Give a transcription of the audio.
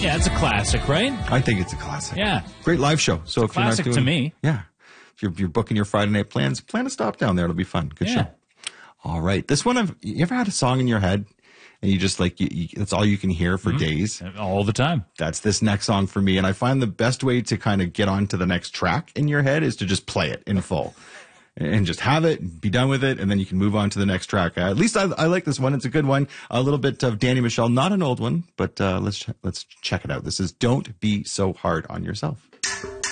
Yeah, it's a classic, right? I think it's a classic. Yeah. Great live show. So if you're not Classic doing, to me. Yeah. If you're booking your Friday night plans, plan a stop down there. It'll be fun. Good Yeah. show. All right. This one, you ever had a song in your head and you just like, that's all you can hear for days? All the time. That's this next song for me. And I find the best way to kind of get onto the next track in your head is to just play it in full and just have it, be done with it, and then you can move on to the next track. At least I like this one. It's a good one. A little bit of Danny Michel, not an old one, but let's check it out. This is Don't Be So Hard on Yourself.